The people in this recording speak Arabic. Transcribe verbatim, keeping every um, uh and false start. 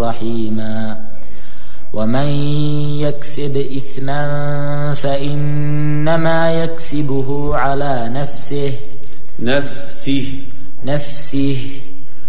رحيما ومن يكسب إثما فإنما يكسبه على نفسه نفسه نفسه